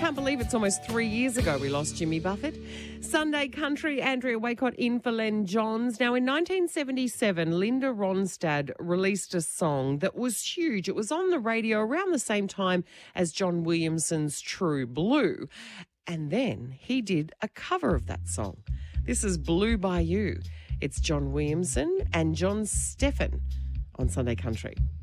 Can't believe it's almost 3 years ago we lost Jimmy Buffett. Sunday Country, Andrea Waycott in for Len Johns. Now, in 1977, Linda Ronstadt released a song that was huge. It was on the radio around the same time as John Williamson's True Blue. And then he did a cover of that song. This is Blue by You. It's John Williamson and John Stephan on Sunday Country.